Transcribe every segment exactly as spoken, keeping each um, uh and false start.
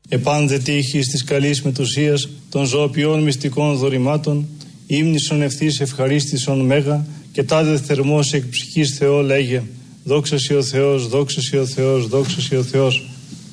Επάνδε τύχης της καλής μετουσίας των ζωοποιών μυστικών δωρημάτων, ύμνησον ευθύς ευχαρίστησον μέγα και τάδε θερμός εκ ψυχής Θεό λέγε, δόξα σοι ο Θεός, δόξα σοι ο Θεός, δόξα σοι ο Θεός.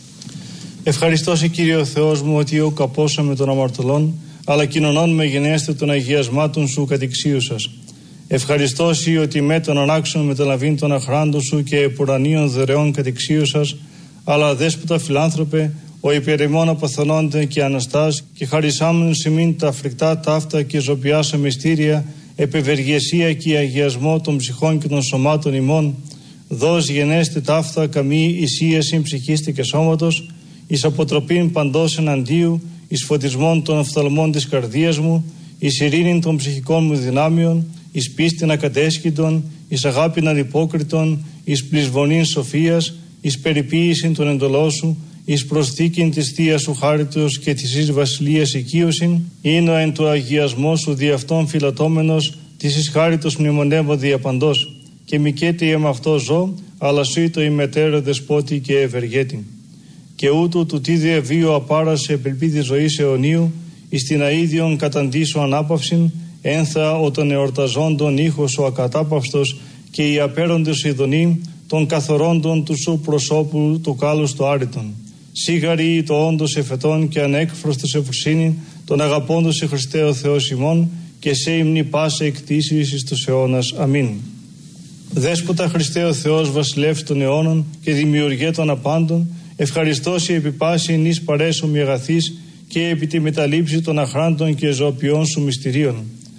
Ευχαριστώ σε Κύριε ο Θεός μου ότι ο καπόσαμε των αμαρτωλών, αλλά κοινωνών με γενέστε των αγιασμάτων σου κατηξίου σας. Ευχαριστώ σοι ότι με τον ανάξον μεταλαβήν των αχράντων σου και επουρανίων δωρεών κατηξίου σας, αλλά δέσποτα φιλάνθρωπε, ο υπερημών αποθανόνται και αναστάς και χαρισάμενον σημείν τα φρικτά ταύτα και ζωπιάσα μυστήρια, επευεργεσία και αγιασμό των ψυχών και των σωμάτων ημών, δώσ' γενέστε ταύτα καμή ισίαση ψυχίστη και σώματος, εις αποτροπήν παντός εναντίου, εις φωτισμόν των οφθαλμών της καρδίας μου, εις ειρήνην των ψυχικών μου δυνάμεων, εις πίστην ακατέσχυτον, εις αγάπην ανυπόκριτον, εις πλεισβονήν σοφίας, εις περιποίησιν των εντολών σου, εις προσθήκην της Θείας σου χάριτος και της εις βασιλείας οικείωσιν, είναι ο εν του αγιασμός σου δι' αυτόν φυλατώμενος, της εις χάριτος μνημονεύω διαπαντός, και μικέτη εμ' αυτό ζω, αλλά σου το ημετέρω δεσπότη και ευεργέτη. Και ούτου του τι διαβίω απάρασε επελπίδη ζωής αιωνίου, εις την αΐδιον καταντήσω ανάπαυσιν, ένθα όταν εορταζόντων ήχος ο ακατάπαυστος και οι απέροντες ειδονοί των καθορόντων του σου προσώπου του κάλους του άρρητον. Σίγαρη το όντως εφετών και ανέκφρωστος ευουσίνη, τον αγαπώντος σε Χριστέ ο Θεός ημών και σε υμνή πάσα εκτίσεις εις τους αιώνας. Αμήν. Δέσποτα Χριστέ ο Θεός βασιλεύς των αιώνων και δημιουργέ των απάντων, ευχαριστώσει επί πάση νης παρέσου μη αγαθής και επί τη μεταλήψη των αχράντων και ζωοποιών σου μυστηρίων.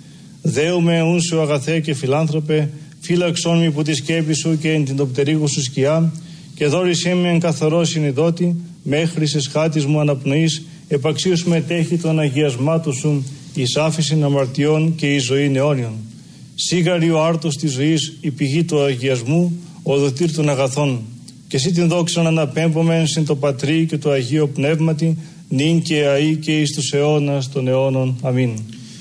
Δέουμε ούν σου αγαθέ και φιλάνθρωπε, φύλαξόν μη που τη σκέπη σου και εν την τοπτερίγου σου σκιά, και δόρισέ με εν καθαρό συνειδότη, μέχρι σε σχάτης μου αναπνοής, επαξίως μετέχει των αγιασμάτων σου, εις άφησιν αμαρτιών και εις ζωήν αιώνιον. Σίγαρη ο άρτος της ζωής, η πηγή του αγιασμού, ο δοτήρ των αγαθών. Και εσύ την δόξα να αναπέμπομεν συν το Πατρί και το Αγίο Πνεύματι, νυν και αεί και εις τους αιώνας των αιώνων. Αμήν.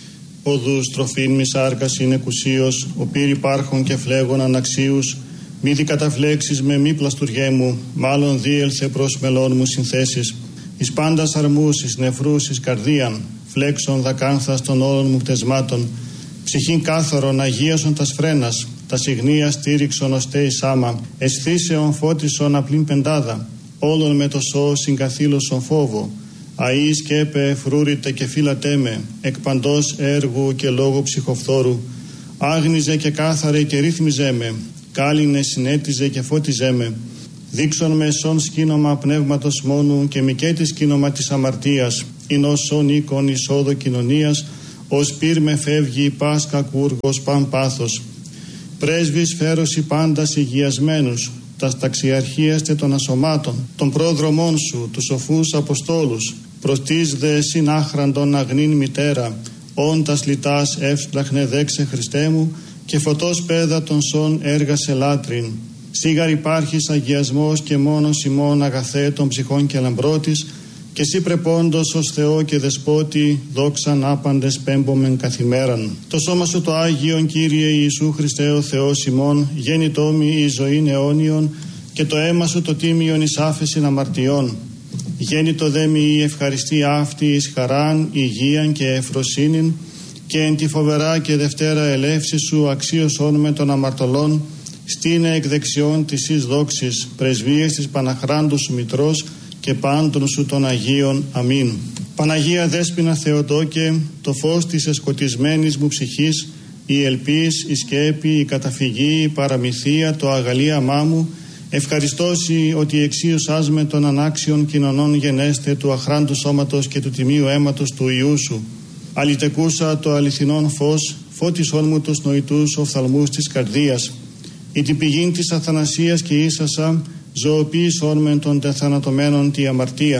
Οδούς τροφήν μη σάρκας είναι κουσίος, ο πύρ υπάρχον και φλέγων αναξίους, μη δι καταφλέξεις με μη πλαστουργέ μου, μάλλον δίελθε προς μελών μου συνθέσεις, εις πάντας αρμούς, εις νεφρούς, εις καρδίαν, φλέξον δακάνθας των όλων μου πτεσμάτων, ψυχήν κάθαρον αγίασον τας φρένας, τα συγνία στήριξον οστέ εις άμα, αισθήσεων φώτισον απλήν πεντάδα, όλων με το σώ συγκαθήλωσον φόβο, αΐ σκέπε φρούρητε και φύλατέ με, εκ παντός έργου και λόγου ψυχοφθόρου, άγνιζε και κάθαρε και ρύθμιζέ με, κάλυνε συνέτιζε και φώτιζέ με, δείξον με σον σκήνομα πνεύματος μόνου και μικέτη σκήνομα της αμαρτίας, εινός σον οίκον εισόδο κοινωνίας, ως πύρ με φεύγει πας κακούργος παν πάθος. Πρέσβης φέρωση πάντας υγιασμένους, τας ταξιαρχίαστε των ασωμάτων, των πρόδρομών σου, τους σοφούς αποστόλους, προστής δε συνάχραντον αγνήν μητέρα, όν τας λιτάς εύσπλαχνε δέξε Χριστέ μου, και φωτός πέδα των σών έργασε λάτριν. Σίγαρ υπάρχεις αγιασμός και μόνος ημών αγαθέ των ψυχών και λαμπρότης, και εσύ πρεπόντος ως Θεό και Δεσπότη, δόξαν άπαντες πέμπομεν καθημέραν. Το σώμα σου το Άγιον, Κύριε Ιησού Χριστέ ο Θεός ημών, γέννητό μη εις ζωήν αιώνιον, και το αίμα σου το τίμιον εις άφεσιν αμαρτιών. Γέννητο δε μη η ευχαριστία αυτή εις χαράν, υγείαν και ευφροσύνην, και εν τη φοβερά και δευτέρα ελεύση σου αξίωσόν με των αμαρτωλών, στήνε εκ δεξιών της εις δόξης, πρεσβείες της Παναχράντου σου Μητρός, και πάντων σου των Αγίων. Αμήν. Παναγία Δέσποινα Θεοτόκε, το φως της εσκοτισμένης μου ψυχής, η ελπίς, η σκέπη, η καταφυγή, η παραμυθία, το αγαλίαμά μου, ευχαριστώσει ότι εξίωσάς με των ανάξιων κοινωνών γενέστε του αχράντου σώματος και του τιμίου αίματος του Υιού σου. Αλυτεκούσα το αληθινόν φως, φώτισόν μου τους νοητούς οφθαλμούς της καρδίας. Η την πηγήν της αθανασίας και ίσασα, ζωοποίησον μεν των τεθανατωμένων τη αμαρτία.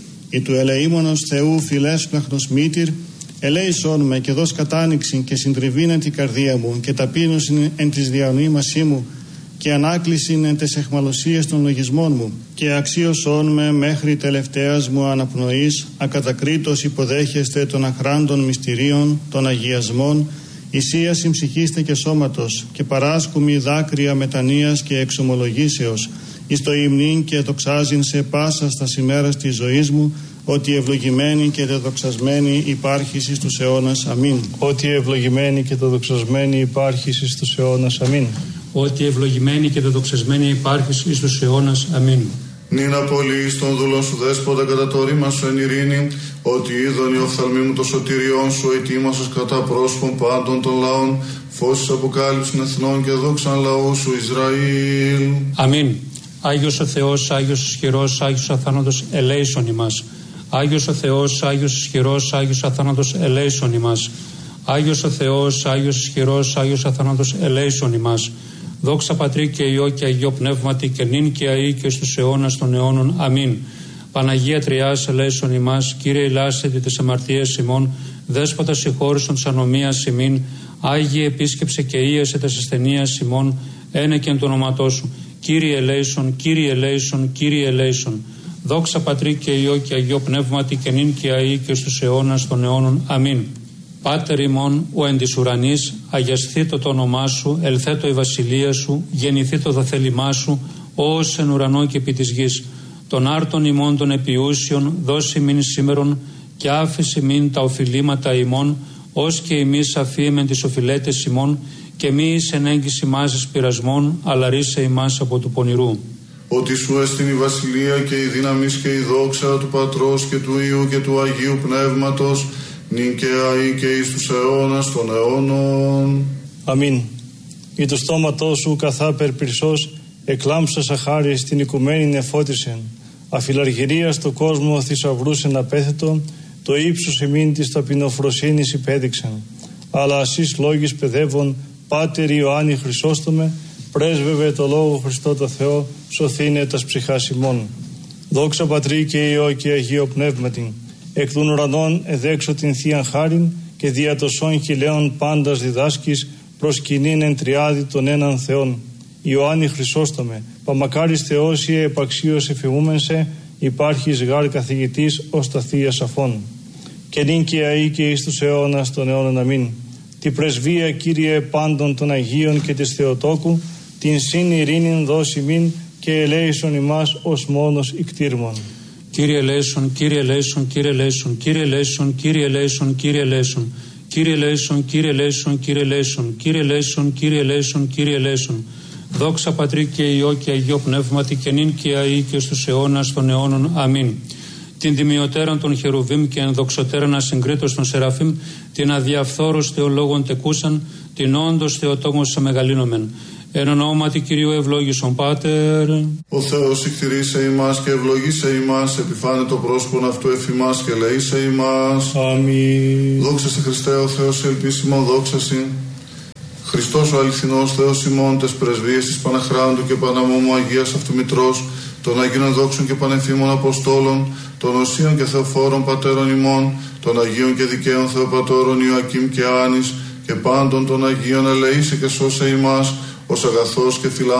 Η του ελεήμονος Θεού φιλέσπλαχνος μήτυρ, ελέησον με και δώσ' κατάνοιξην και συντριβήν εν την καρδία μου και ταπείνωσιν εν της διανοήμασή μου και ανάκλησιν εν τες εχμαλωσίες των λογισμών μου και αξίωσον με μέχρι τελευταίας μου αναπνοής, ακατακρίτως υποδέχεστε των αχράντων μυστηρίων, των αγιασμών, ισίασιν ψυχήστε και σώματος και παράσκουμι δάκρυα μετανοίας και εξομολογήσεως, εις το υμνήν και δοξάζειν σε πάσα στα ημέρας της ζωής μου, ότι ευλογημένη και δεδοξασμένη υπάρχεις εις τους αιώνας. Αμήν. Ότι ευλογημένη και δεδοξασμένη υπάρχεις εις τους αιώνας. Αμήν. Ότι ευλογημένη και δεδοξασμένη υπάρχεις εις τους αιώνας. Αμήν. Νυν απολύεις των δούλων σου δέσποτα κατά το ρήμα σου εν ειρήνη, ότι είδον οι οφθαλμοί μου το σωτηριόν σου ετοίμασες κατά πρόσωπον πάντων των λαών, φως αποκάλυψην εθνών και δόξαν λαού σου Ισραήλ. Αμήν. Άγιος ο Θεός, Άγιος ισχυρός, Άγιος αθάνατος ελέησον ημάς. Άγιος ο Θεός, Άγιος ισχυρός, Άγιος αθάνατος ελέησον ημάς. Άγιος ο Θεός, Άγιος ισχυρός, Άγιος αθάνατος ελέησον ημάς. Δόξα Πατρί και Υιό και Αγίο Πνεύματι και νυν και αεί και στους αιώνας των αιώνων. Αμήν. Παναγία Τριάς ελέησον ημάς, Κύριε ελάσσεται τις αμαρτίες ημών, Δέσποτα συγχώρησον της ανομίας ημίν, Άγιε επίσκεψε και ίεσε της ασθενείας ημών, ένε και εν το όνοματό σου. Κύριε ελέησον, Κύριε ελέησον, Κύριε ελέησον. Δόξα Πατρί και Υιό και Αγίο Πνεύματι και νυν και αεί και στους αιώνας των αιώνων. Αμήν. Πάτερ ημών, ο εν της ουρανής, αγιασθήτω το όνομά σου, ελθέτω η βασιλεία σου, γεννηθήτω το θέλημά σου, ως εν ουρανό και επί της γης. Των άρτων ημών των επιούσιων, δώσει μην σήμερον, και άφηση μην τα οφειλήματα ημών, ως και εμείς αφήμεν τις οφειλέτες ημών, και μη εις εν έγκυση μάζες πειρασμών, αλλά ρίσε ημάς από του πονηρού. Ότι σου έστειν η βασιλεία και η δύναμις και η δόξα του Πατρός και του Υιού και του Αγίου Πνεύματος, νυν και αεί και εις τους αιώνας των αιώνων. Αμήν. Ή το στόματό σου καθά περπυρσός, εκλάμψας αχάριες την οικουμένη νεφώτισεν, αφιλαργυρία στο κόσμο θησαυρούς εν απέθετο, το ύψος εμήν της ταπεινοφροσύνης υπέδειξαν. Αλλά ασείς λόγης παιδεύων, Πάτερ Ιωάννη Χρυσόστομε, πρέσβευε το Λόγο Χριστό το Θεό, σωθήνε τας ψυχάς ημών. Δόξα Πατρί και Υιό και Αγίο Πνεύματι, εκ των ουρανών εδέξω την Θείαν Χάριν και δια τοσών χιλέων πάντας διδάσκεις προς κοινήν εν τριάδι των έναν Θεών. Ιωάννη Χρυσόστομε, παμακάρις Θεός ή επαξίως εφημούμενσε, υπάρχεις γάρ καθηγητής ως τα Θεία Σαφών. Και νυν και αεί και εις τους αιώνας των αιώνων. Αμήν. Τη πρεσβεία, Κύριε, πάντων των Αγίων και της Θεοτόκου, την συν ειρήνην δώσει μην και ελέησον ημάς ως μόνος ικτήρμον. Κύριε ελέησον, Κύριε ελέησον, Κύριε ελέησον, Κύριε ελέησον, Κύριε ελέησον, Κύριε ελέησον, Κύριε ελέησον, Κύριε ελέησον, Κύριε ελέησον, Κύριε ελέησον, Κύριε ελέησον, Κύριε ελέησον. Δόξα Πατρί και Υιό και Αγίο Πνεύματι και νυν και αεί και στους αιώνας των αιώνων. Αμήν. Την τιμιωτέραν των Χερουβίμ και ενδοξωτέραν ασυγκρίτως των Σεραφείμ, την αδιαφθόρους Θεολόγων τεκούσαν, την όντως Θεοτόμος αμεγαλύνομεν. Εν ονόματι Κυρίου ευλόγησον Πάτερ. Ο Θεός εκτηρήσε ημάς και ευλογήσε ημάς, επιφάνε το πρόσωπον αυτού εφημάς και λαήσε ημάς. Αμήν. Δόξα σε Χριστέ ο Θεός ελπίσιμον, δόξα συ. Χριστός ο αληθινός Θεός ημών, τες πρεσβείες της Παναχράντου και Παναμόμου Αγίας Αυτομητρός, των Αγίων Δόξων και Πανεφήμων Αποστόλων, των Οσίων και Θεοφόρων Πατέρων ημών, των Αγίων και Δικαίων Θεοπατώρων Ιωακήμ και Άνης, και πάντων των Αγίων ελεήσε και σώσε ημάς, ως αγαθός και φιλάνθρωπος